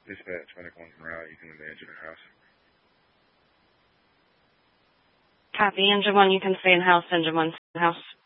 Dispatch, medic 1 from Raleigh, you can the edge of the house. Copy, Engine 1, you can stay in house, Engine 1, stay in house.